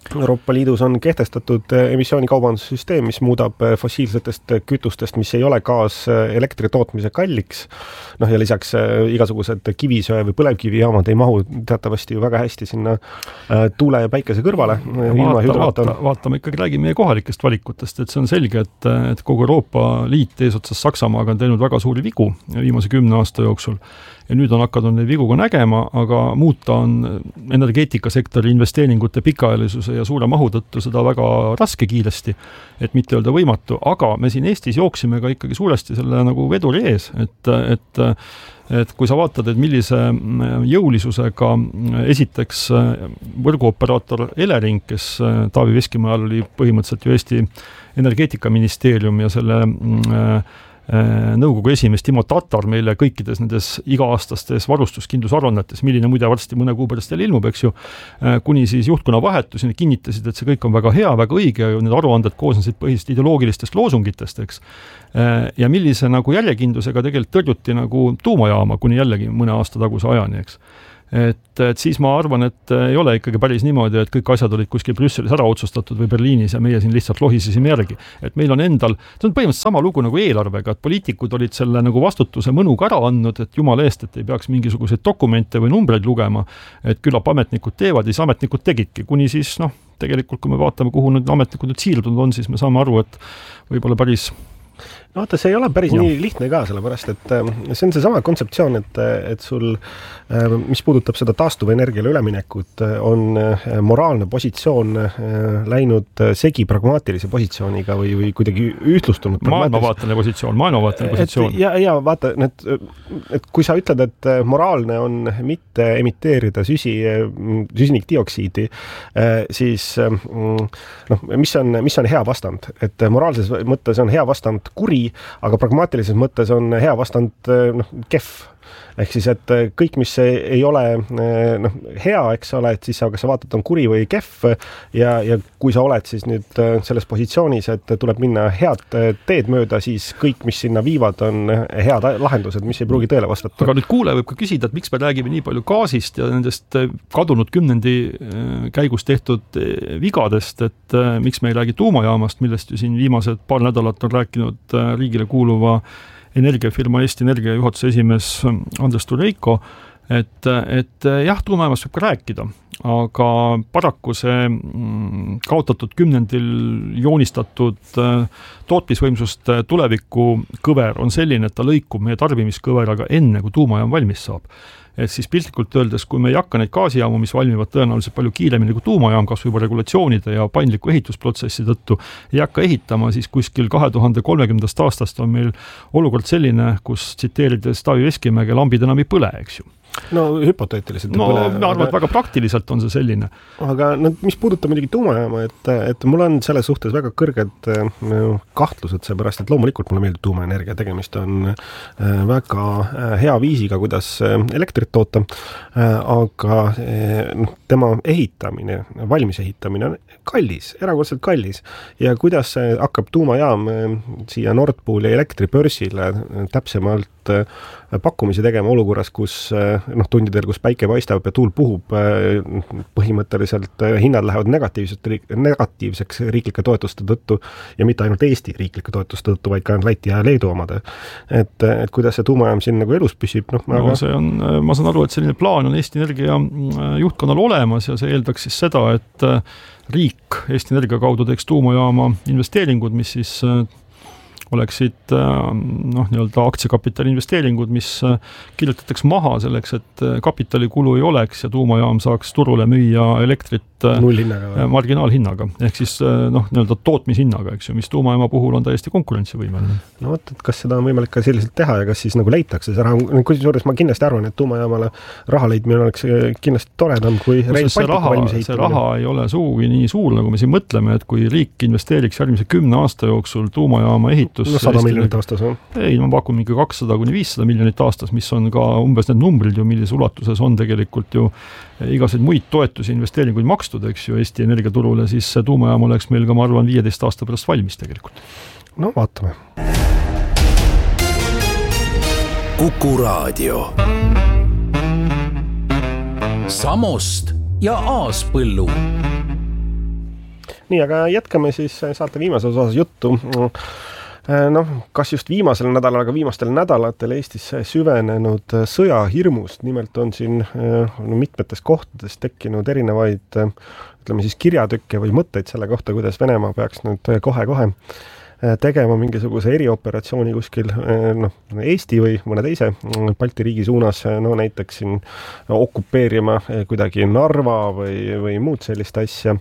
Euroopa Liidus on kehtestatud emissioonikaubandsussüsteem, mis muudab fossiilsetest kütustest, mis ei ole gaas elektri tootmise kalliks. Noh ja lisaks igasugused kivisöe või põlevkivijaamad ei mahu teatavasti ju väga hästi sinna tuule ja päikese kõrvale. Vaata, vaata, vaatame ikkagi räägime meie kohalikest valikutest, et see on selge, et, et kogu Euroopa Liit eesotsas Saksamaaga on teinud väga suuri vigu viimase kümne aasta jooksul. Ja nüüd on hakanud neid vigu ka nägema, aga muuta on energeetikasektori investeeringute pikaajalisuse ja suure mahu tõttu seda väga raske kiiresti, et mitte öelda võimatu, aga me siin Eestis jooksime ka ikkagi suuresti selle nagu veduri ees, et, et, et kui sa vaatad, et millise jõulisusega esiteks võrguoperaator Elering, kes Taavi Veskimäe all oli põhimõtteliselt ju Eesti energeetikaministeerium ja selle nõukogu esimees Timo Tatar meile kõikides nendes iga-aastastes varustuskindlusaruannetes, milline muide varsti mõne kuu pärast jälle ilmub, eks ju, kuni siis juhtkonna vahetus ja kinnitasid, et see kõik on väga hea, väga õige ja need aruanded koosnesid põhiliselt ideoloogilistest loosungitest, eks. Ja millise nagu järjekindlusega tegelikult tõrjuti nagu tuumajaama kuni jällegi mõne aasta taguse ajani, eks. Et, et siis ma arvan, et ei ole ikkagi päris niimoodi, et kõik asjad olid kuskil Brüsselis ära otsustatud või Berliinis ja meie siin lihtsalt lohisesime järgi. Et meil on endal, see on põhimõtteliselt sama lugu nagu eelarvega, et poliitikud olid selle nagu vastutuse mõnuga ära andnud, et jumala eest, et ei peaks mingisuguseid dokumente või numbreid lugema, et küllap ametnikud teevad ja siis ametnikud tegidki, kuni siis noh, tegelikult kui me vaatame, kuhu need ametnikud nüüd siirdunud on, siis me saame aru, et võib-olla päris no vaata, see ei ole päris ja. nii lihtne ka, sellepärast, et see on see sama kontseptsioon, et, et sul, mis puudutab seda taastuvenergiale üleminekut, on moraalne positsioon läinud segi pragmaatilise positsiooniga või, või kuidagi ühtlustunud. Maailmavaateline positsioon, maailmavaateline positsioon. Ja, ja vaata, et, et kui sa ütled, et moraalne on mitte emiteerida süsi, süsinikdioksiidi, siis noh, mis on, mis on hea vastand? Et moraalses mõttes on hea vastand kuri, aga pragmaatilises mõttes on hea vastand noh, kehv. Ehk siis, et kõik, mis ei ole noh, hea, eks ole, et siis sa, kas sa vaatad, on kuri või kehv ja, ja kui sa oled siis nüüd selles positsioonis, et tuleb minna head teed mööda, siis kõik, mis sinna viivad, on head lahendused, mis ei pruugi tõele vastata. Aga nüüd kuule võib ka küsida, et miks me räägime nii palju gaasist ja nendest kadunud kümnendi käigus tehtud vigadest, et miks me ei räägi tuumajaamast, millest ju siin viimased paar nädalat on rääkinud riigile kuuluva energiafirma Eesti Energia juhatuse esimees Andres Tureiko, et, et jah, tuumajaamast võib ka rääkida, aga paraku see kaotatud kümnendil joonistatud tootmisvõimsust tuleviku kõver on selline, et ta lõikub meie tarbimiskõveraga enne, kui tuumajaam valmis saab. Et siis piltlikult öeldes, kui me ei hakka neid gaasijaamu, mis valmivad tõenäoliselt palju kiiremini kui tuumajaam, kas võib regulatsioonide ja paindliku ehitusprotsessi tõttu, ei hakka ehitama, siis kuskil kahe tuhande kolmekümnendast aastast on meil olukord selline, kus tsiteerides Taavi Veskimäge, lambid enam ei põle, eks ju. No hüpoteetiliselt. No põle, ma arvan, et väga praktiliselt on see selline. Aga no, mis puudutab muidugi tuumajaama, et, et mul on selles suhtes väga kõrged kahtlused, seepärast, et loomulikult mulle meeldib tuumaenergia, tegemist on väga hea viisiga, kuidas elektrit toota, aga tema ehitamine, valmis ehitamine on kallis, erakordselt kallis ja kuidas hakkab tuumajaam siia Nord Pooli elektribörsile täpsemalt pakkumisi tegema olukorras, kus noh, tundidel, kus päike paistab ja tuul puhub, põhimõtteliselt hinnad lähevad negatiivseks riiklike toetuste tõttu ja mitte ainult Eesti riiklike toetuste tõttu, vaid ka Läti ja Leedu omade. Et, et kuidas see tuumajaam siin nagu elus püsib? No, no aga... see on, ma saan aru, et selline plaan on Eesti Energia juhtkonnal olemas ja see eeldaks siis seda, et riik Eesti Energia kaudu teeks tuumajaama investeeringud, mis siis oleksid noh, nii-öelda aktsiakapitali investeeringud, mis kirjutatakse maha selleks, et kapitalikulu ei oleks ja tuumajaam saaks turule müüa elektrit marginaalhinnaga, ehk siis noh, nii-öelda tootmishinnaga, eks ju, mis tuumajaama puhul on täiesti konkurentsivõimeline. No vot, et kas seda on võimalik ka selliselt teha ja kas siis nagu leitakse see raha, kusjuures ma kindlasti arvan, et tuumajaamale raha leidmine oleks kindlasti toredam kui Rail Balticu valmis ehitamine. See raha ei ole suugi nii suur, nagu me siin mõtleme, et kui riik investeeriks järgmise kümne aasta jooksul tuumajaama ehitus no sada miljonit aastas on. Ei, ma pakun mingi kakssada kuni viissada miljonit aastas, mis on ka umbes need numbrid ju, millises ulatuses on tegelikult ju igaseid muid toetusi investeeringuid makstud, eks ju, Eesti energiaturule, siis see tuumajaam oleks meil ka, ma arvan, viieteist aasta pärast valmis tegelikult. No vaatame. Kuku Raadio. Samost ja Aaspõllu. nii, aga jätkame siis saate viimases osas juttu. Noh, kas just viimasel nädalal, aga viimastel nädalatel Eestis süvenenud sõjahirmust. Nimelt on siin mitmetes kohtades tekkinud erinevaid, ütleme siis kirjatükke või mõtteid selle kohta, kuidas Venemaa peaks nüüd kohe-kohe tegema mingisuguse erioperatsiooni kuskil noh, Eesti või mõne teise Balti riigi suunas, no näiteks siin okupeerima kuidagi Narva või, või muud sellist asja.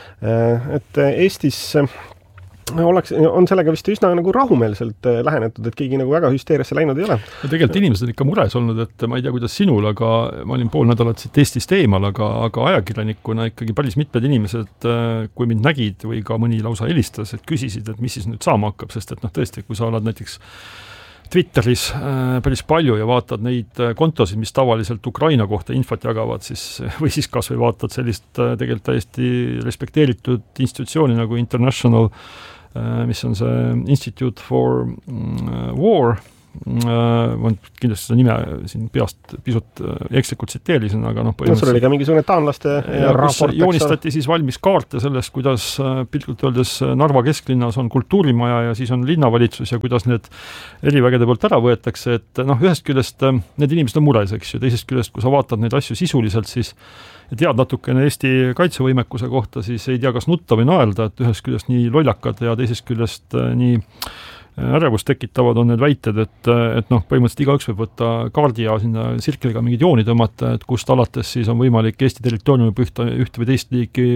Et Eestis oleks, on sellega vist üsna nagu rahumeelselt lähenetud, et keegi nagu väga hüsteeriasse läinud ei ole. Ja tegelikult inimesed on ikka mures olnud, et ma ei tea, kuidas sinul, aga ma olin pool nädalat siit Eestist eemal, aga, aga ajakirjanikuna ikkagi päris mitmed inimesed, kui mind nägid või ka mõni lausa helistas, et küsisid, et mis siis nüüd saama hakkab, sest et noh, tõesti, kui sa oled näiteks Twitteris päris palju ja vaatad neid kontosid, mis tavaliselt Ukraina kohta infot jagavad, siis, või siis kas või vaatad sellist tegelikult täiesti respekteeritud institutsiooni nagu International, mis on see Institute for War, ma kindlasti seda nime siin peast pisut ekslikult tsiteerisin, aga noh, no sul oli ka mingisugune taanlaste raport, joonistati siis valmis kaarte sellest, kuidas piltlikult öeldes Narva kesklinnas on kultuurimaja ja siis on linnavalitsus ja kuidas need erivägede poolt ära võetakse, et noh, ühest küljest need inimesed on mures, eks ju, teisest küljest, kui sa vaatad neid asju sisuliselt, siis ja tead natukene Eesti kaitsevõimekuse kohta, siis ei tea, kas nutta või naelda, et ühest küljest nii lollakad ja teisest küljest nii ärevust tekitavad on need väited, et, et noh, põhimõtteliselt igaüks võib võtta kaardi ja sinna sirkliga mingid jooni tõmmata, et kust alates siis on võimalik Eesti territooriumi ühte, ühte või teist liiki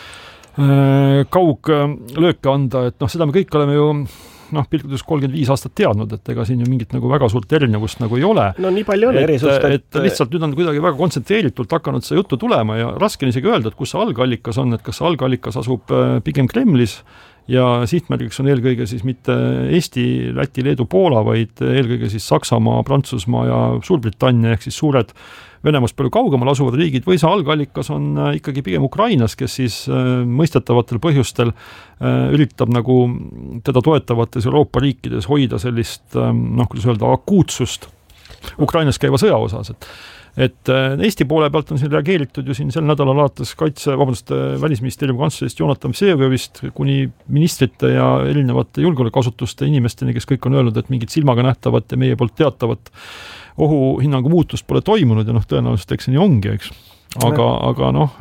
äh, kauglööke anda, et noh, seda me kõik oleme ju noh, pilkudes kolmkümmend viis aastat teadnud, et ega siin ju mingit nagu väga suurt erinevust nagu ei ole. No nii palju on erisust, et, et lihtsalt nüüd on kuidagi väga kontsentreeritult hakanud see juttu tulema ja raske on isegi öelda, et kus see algallikas on, et kas see algallikas asub pigem Kremlis ja sihtmärgiks on eelkõige siis mitte Eesti, Läti, Leedu, Poola, vaid eelkõige siis Saksamaa, Prantsusmaa ja Suurbritannia ehk siis suured Venemaast palju kaugemal asuvad riigid või see algallikas on ikkagi pigem Ukrainas, kes siis mõistetavatel põhjustel üritab nagu teda toetavates Euroopa riikides hoida sellist, noh, kuidas öelda, akuutsust Ukrainas käiva sõja osas, et et Eesti poole pealt on siin reageeritud ju siin sel nädalal alates kaitse, vabandust, Välisministeeriumi kantslerist Jonatan Vseviovist kuni ministrite ja erinevate julgeolekuasutuste inimesteni, kes kõik on öelnud, et mingit silmaga nähtavat ja meie poolt teatavat ohuhinnangu muutust pole toimunud ja noh, tõenäoliselt eks see nii ongi, eks. Aga, aga noh,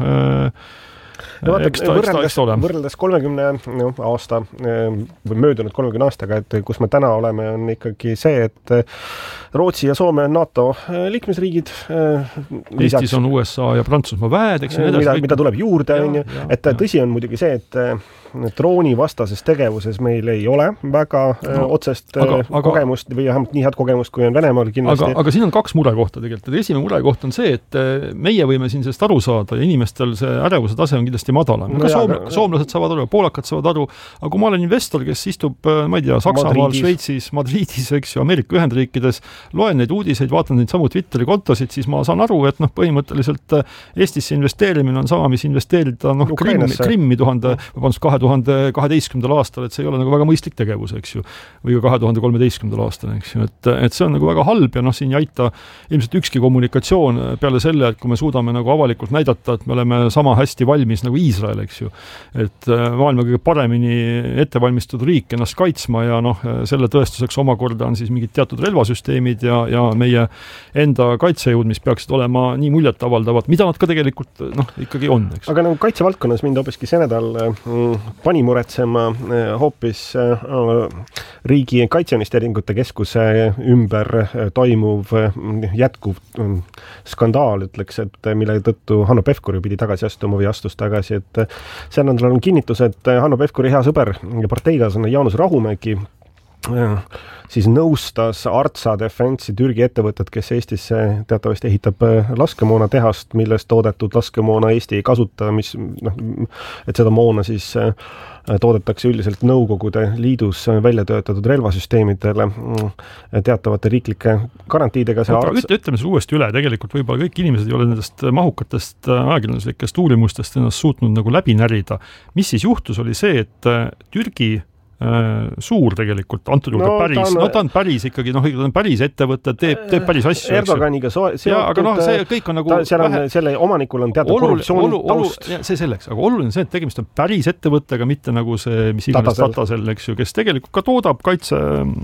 no vaata, võrreldes, võrreldes kolmekümne no, aasta või möödunud kolmekümne aastaga, et kus me täna oleme, on ikkagi see, et Rootsi ja Soome on NATO liikmesriigid. Eestis lisaks, on U S A ja Prantsusmaa väed, eks mida, mida, mida tuleb juurde, on ju, et ja. Tõsi on muidugi see, et drooni vastases tegevuses meil ei ole väga no, otsest aga, kogemust või vähemalt nii head kogemust, kui on Venemaal kindlasti. Aga, aga siin on kaks murekohta tegelikult. Esimene murekoht on see, et meie võime siin sellest aru saada ja inimestel see ärevuse tase on kindlasti madalam. No, ka soom, aga, soomlased saavad aru, poolakad saavad aru, aga kui ma olen investor, kes istub, ma ei tea, Saksamaal, Šveitsis, Madridis, eks ju, Ameerika Ühendriikides, loen neid uudiseid, vaatan neid samu Twitteri kontosid, siis ma saan aru, et noh, põhimõtteliselt Eestisse investeerimine on sama, mis investeerida noh, Krimmi, Krimmi tuhande, vabandust, kahe tuhande kaheteistkümnendal aastal, et see ei ole nagu väga mõistlik tegevus, eks ju, või ka kahe tuhande kolmeteistkümnendal aastal, eks ju, et, et see on nagu väga halb ja noh, siin ei aita ilmselt ükski kommunikatsioon peale selle, et kui me suudame nagu avalikult näidata, et me oleme sama hästi valmis nagu Iisrael, eks ju, et maailma kõige paremini ettevalmistatud riik ennast kaitsma ja noh, selle tõestuseks omakorda on siis mingid teatud relvasüsteemid ja, ja meie enda kaitsejõud, mis peaksid olema nii muljet avaldavad, mida nad ka tegelikult noh, ikkagi on, eks. Aga nagu kaitsevaldkonnas mind hoopiski see nädal mm, pani muretsema hoopis riigi kaitseinvesteeringute keskuse ümber toimuv jätkuv skandaal, ütleks, et mille tõttu Hanno Pevkur pidi tagasi astuma või astus tagasi, et seal on kinnitus, et Hanno Pevkuri hea sõber ja parteikaaslane Jaanus Rahumägi siis nõustas Artsa Defense'i Türgi ettevõtet, kes Eestisse teatavasti ehitab laskemoona tehast, millest toodetud laskemoona Eesti ei kasuta, mis noh, et seda moona siis toodetakse üldiselt Nõukogude Liidus välja töötatud relvasüsteemidele teatavate riiklike garantiidega. See Arts... Ütleme selle uuesti üle, tegelikult võib-olla kõik inimesed ei ole nendest mahukatest ajakirjanduslikest uurimustest ennast suutnud nagu läbi närida. Mis siis juhtus, oli see, et Türgi suur tegelikult, antud juurde no, päris, ta on, no ta on päris ikkagi, noh, ta on päris ettevõte, teeb, teeb päris asju. Erdoganiga so- seotud, ja, aga noh, see kõik on nagu ta, seal on, vähe, selle omanikul on teatud korruptsiooni olu, taust. See selleks, aga oluline see, et tegemist on päris ettevõttega, mitte nagu see, mis iganes Tatasel, eks ju, kes tegelikult ka toodab kaitse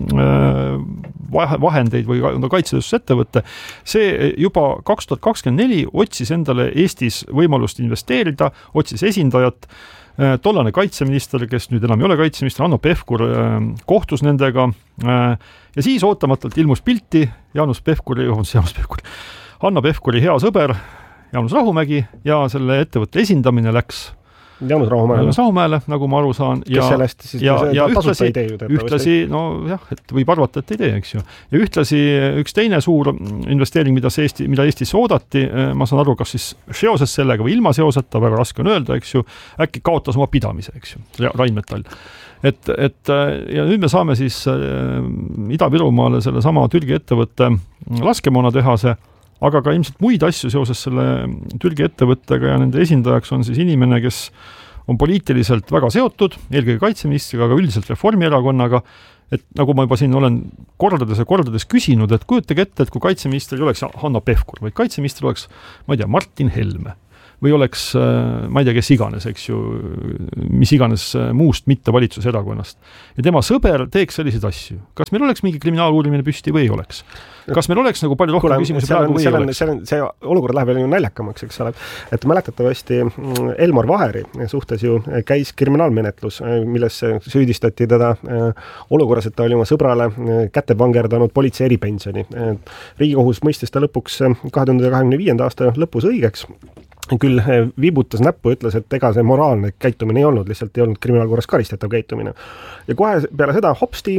vahendeid või no, kaitsetööstusettevõtte. See juba kaks tuhat kakskümmend neli otsis endale Eestis võimalust investeerida, otsis esindajat. Tollane kaitseminister, kes nüüd enam ei ole kaitseminister, Hanno Pevkur kohtus nendega ja siis ootamatult ilmus pilti Jaanus Pevkuri, Jaanus Pevkuri, Hanno Pevkuri hea sõber Jaanus Rahumägi ja selle ettevõtte esindamine läks Jaanus Rahumäele. Jaanus Rahumäele, nagu ma aru saan. Kes ja, sellest siis ja, ja ühtlasi, ei tee, ühtlasi, no jah, et võib arvata, et ei tee, eks ju. Ja ühtlasi üks teine suur investeering, mida, Eesti, mida Eestis oodati, ma saan aru, kas siis seoses sellega või ilma seoseta, väga raske on öelda, eks ju, äkki kaotas oma pidamise, eks ju, Rheinmetall. Et, et ja nüüd me saame siis Ida-Virumaale selle sama Türgi ettevõtte laskemoonatehase, aga ka ilmselt muid asju seoses selle Türgi ettevõttega ja nende esindajaks on siis inimene, kes on poliitiliselt väga seotud, eelkõige kaitseministriga, aga üldiselt Reformierakonnaga, et nagu ma juba siin olen kordades ja kordades küsinud, et kujutage ette, et kui kaitseminister ei oleks Hanno Pevkur, vaid kaitseminister oleks, ma ei tea, Martin Helme või oleks, ma ei tea, kes iganes, eks ju, mis iganes muust mitte valitsuserakonnast. Ja tema sõber teeks selliseid asju. Kas meil oleks mingi kriminaaluurimine püsti või ei oleks? Kas meil oleks nagu palju rohkem küsimusi praegu või ei oleks? See, see olukord läheb ju naljakamaks, eks ole. Et mäletatavasti Elmar Vaheri suhtes ju käis kriminaalmenetlus, milles süüdistati teda olukorras, et ta oli oma sõbrale kätte vangerdanud politsei eripensioni. Riigikohus mõistis ta lõpuks kahe tuhande kahekümne viienda aasta lõpus õigeks. Küll viibutas näppu, ütles, et ega see moraalne käitumine ei olnud, lihtsalt ei olnud kriminaalkorras karistatav käitumine. Ja kohe peale seda hopsti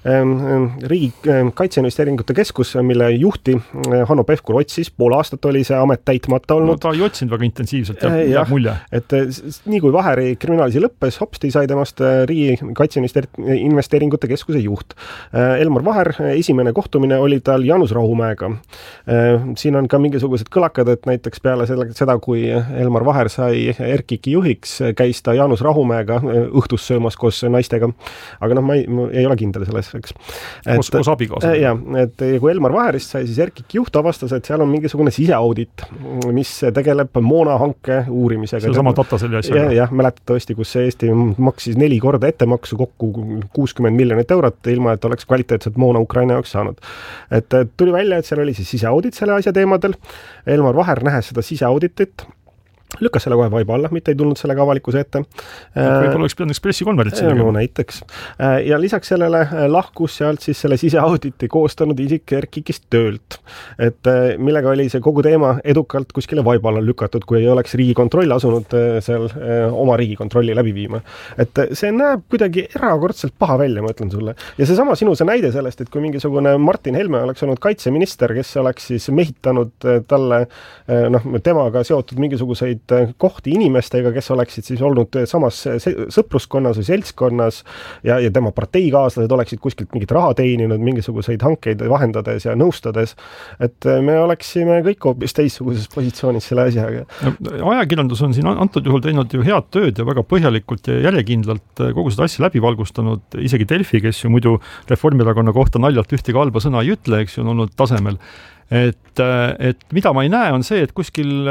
Riigi Kaitseinvesteeringute Keskus, mille juhti Hanno Pevkur otsis, pool aastat oli see amet täitmata olnud. No ta ei otsinud väga intensiivselt, jääb mulje. Et nii kui Vaheri kriminaalisi lõppes, hopsti sai temast Riigi Kaitseinvesteeringute Keskuse juht. Elmar Vaher, esimene kohtumine oli tal Jaanus Rahumäega. Siin on ka mingisugused kõlakad, et näiteks peale seda, kui Elmar Vaher sai Erkiki juhiks, käis ta Jaanus Rahumäega õhtus söömas koos naistega. Aga noh, ma ei, ma ei ole kindel selles, eks. Koos, koos abikaasa. Jah, et kui Elmar Vaherist sai, siis Erkiki juht avastas, et seal on mingisugune siseaudit, mis tegeleb moonahanke uurimisega. See sama Tataseli asjaga. Ja, jah, mäletatavasti, kus Eesti maksis neli korda ettemaksu kokku kuuskümmend miljonit eurot, ilma et oleks kvaliteetset moona Ukraina jaoks saanud. Et tuli välja, et seal oli siis siseaudit selle asja teemadel. Elmar Vaher nähes seda siseauditit, lükkas selle kohe vaiba alla, mitte ei tulnud sellega avalikkuse ette. Võib-olla oleks pidanud pressikonverentsi tegema. No näiteks. Ja lisaks sellele lahkus sealt siis selle siseauditi koostanud isik Erkikist töölt, et millega oli see kogu teema edukalt kuskile vaiba alla lükatud, kui ei oleks Riigikontroll asunud seal oma Riigikontrolli läbi viima. Et see näeb kuidagi erakordselt paha välja, ma ütlen sulle. Ja see sama sinu see näide sellest, et kui mingisugune Martin Helme oleks olnud kaitseminister, kes oleks siis mehitanud talle noh, temaga seotud mingisuguseid kohti inimestega, kes oleksid siis olnud samas sõpruskonnas või seltskonnas ja, ja tema parteikaaslased oleksid kuskilt mingit raha teeninud, mingisuguseid hankeid vahendades ja nõustades, et me oleksime kõik hoopis teistsuguses positsioonis selle asjaga. Ajakirjandus on siin antud juhul teinud ju head tööd ja väga põhjalikult ja järjekindlalt kogu seda asja läbi valgustanud, isegi Delfi, kes ju muidu Reformierakonna kohta naljalt ühtegi halba sõna ei ütle, eks ju, on olnud tasemel. Et, et mida ma ei näe, on see, et kuskil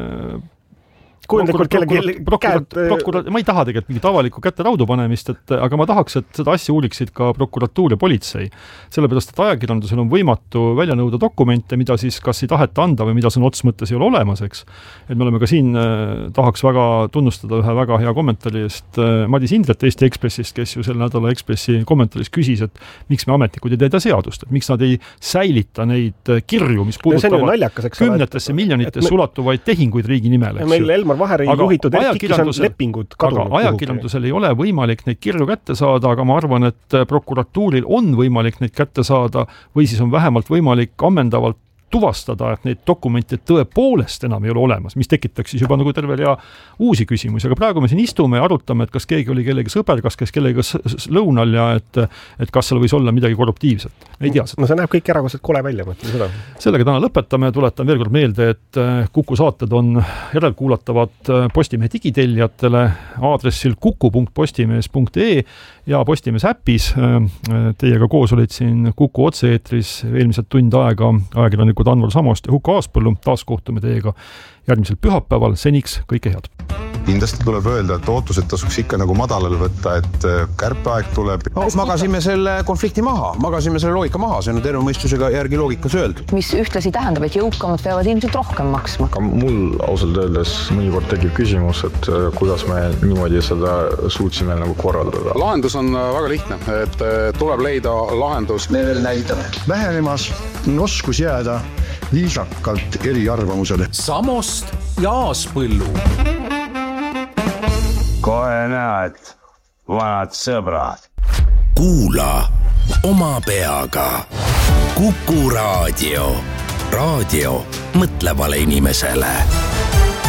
kujundlikult kellegi käed... Prokurat, ma ei taha tegelikult mingit avalikku kätte raudu panemist, et, aga ma tahaks, et seda asja uuriksid ka prokuratuur ja politsei. Sellepärast, et ajakirjandusel on võimatu välja nõuda dokumente, mida siis kas ei taheta anda või mida sõna ots mõttes ei ole olemas, eks. Et me oleme ka siin, eh, tahaks väga tunnustada ühe väga hea kommentaari eest eh, Madis Indret Eesti Ekspressist, kes ju selle nädala Ekspressi kommentaaris küsis, et miks me ametnikud ei teeda seadust, et miks nad ei säilita neid kirju, mis puudutavad kümnetesse miljonitesse me... ulatuvaid tehinguid riigi nimel, eks ju. Vaheri juhitud Erkikis on lepingud kadunud. Aga ajakirjandusel ei ole võimalik neid kirju kätte saada, aga ma arvan, et prokuratuuril on võimalik neid kätte saada või siis on vähemalt võimalik ammendavalt tuvastada, et neid dokumente tõepoolest enam ei ole olemas, mis tekitaks siis juba nagu terve rea uusi küsimusi, aga praegu me siin istume ja arutame, et kas keegi oli kellegi sõber, kas kes kellegi lõunal ja et, et kas seal võis olla midagi korruptiivset. Ei tea seda. No see näeb kõik erakordselt kole välja, mõtlen seda. Sellega täna lõpetame, tuletan veel kord meelde, et Kuku saated on järelkuulatavad Postimehe digitellijatele aadressil kuku punkt postimees punkt ee ja Postimees äpis. Teiega koos olid siin Kuku otse-eetris eelmised tund aega ajakirjanikud Anvar Samost ja Huko Aaspõllu. Taas kohtume teiega järgmisel pühapäeval. Seniks kõike head. Kindlasti tuleb öelda, et ootused tasuks ikka nagu madalal võtta, et kärpeaeg tuleb. No, magasime selle konflikti maha, magasime selle loogika maha, see on terve mõistusega järgi loogikas öeldud. Mis ühtlasi tähendab, et jõukamad peavad ilmselt rohkem maksma. Aga mul ausalt öeldes mõnikord tekib küsimus, et kuidas me niimoodi seda suutsime nagu korraldada. Lahendus on väga lihtne, et tuleb leida lahendus. Me veel näitame. Vähenemas on oskus jääda viisakalt eri arvamusele. Samost ja Aaspõllu. Kohe näed, vanad sõbrad. Kuula oma peaga. Kuku raadio. Raadio mõtlevale inimesele.